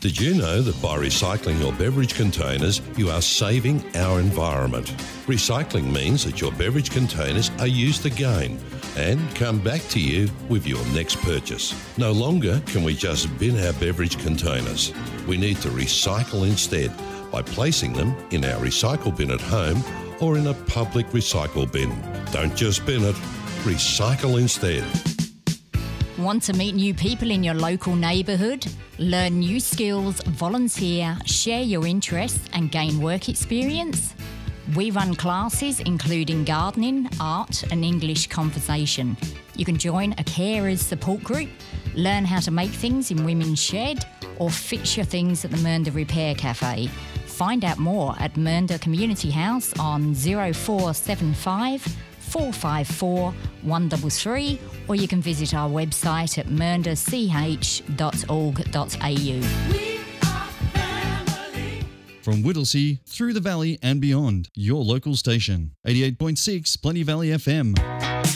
Did you know that by recycling your beverage containers, you are saving our environment? Recycling means that your beverage containers are used again and come back to you with your next purchase. No longer can we just bin our beverage containers. We need to recycle instead by placing them in our recycle bin at home or in a public recycle bin. Don't just bin it, recycle instead. Want to meet new people in your local neighbourhood? Learn new skills, volunteer, share your interests and gain work experience? We run classes including gardening, art and English conversation. You can join a carers support group, learn how to make things in Women's Shed or fix your things at the Mernda Repair Cafe. Find out more at Mernda Community House on 0475 454 133 or you can visit our website at mernda.ch.org.au. From Whittlesea through the valley and beyond, your local station, 88.6 Plenty Valley FM.